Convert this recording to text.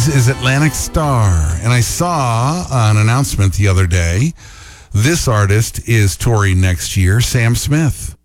is Atlantic Star. And I saw an announcement the other day. This artist is touring next year, Sam Smith.